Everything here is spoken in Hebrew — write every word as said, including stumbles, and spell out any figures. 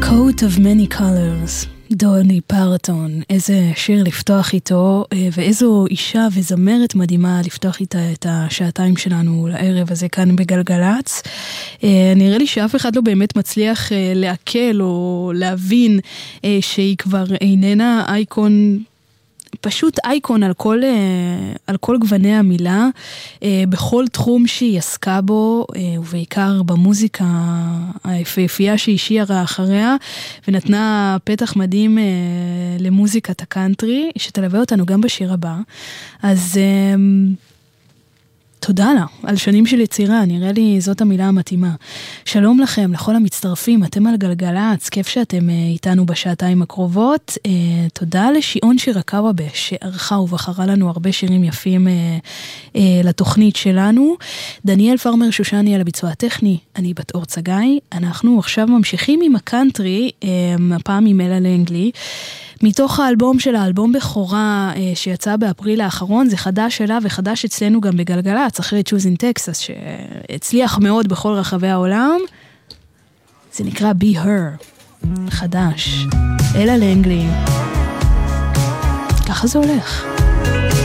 coat of many colors, דוני פרטון, איזה שיר לפתוח איתו, ואיזו אישה וזמרת מדהימה לפתוח איתה את השעתיים שלנו לערב הזה כאן בגלגלץ. נראה לי שאף אחד לא באמת מצליח להקל או להבין שהיא כבר איננה אייקון, פשוט אייקון על כל, על כל גווני המילה, בכל תחום שהיא עסקה בו, ובעיקר במוזיקה היפהפייה שהיא שיירה אחריה, ונתנה פתח מדהים למוזיקת הקאנטרי, שתלווה אותנו גם בשיר הבא. אז תודה לה, על שנים של יצירה, נראה לי זאת המילה המתאימה. שלום לכם, לכל המצטרפים, אתם על גלגלץ, כיף שאתם איתנו בשעתיים הקרובות. תודה לשיעון שירקאווה, שערכה ובחרה לנו הרבה שירים יפים לתוכנית שלנו. דניאל פרמר שושני על הביצוע הטכני, אני בת אור צגאי. אנחנו עכשיו ממשיכים עם הקאנטרי, הפעם עם אלה לנגלי. מתוך האלבום של האלבום בכורה שיצא באפריל האחרון, זה חדש שלה וחדש אצלנו גם בגלגלץ, אחרי Choosing Texas, שהצליח מאוד בכל רחבי העולם. זה נקרא Be Her, חדש. אלה לנגלי. ככה זה הולך.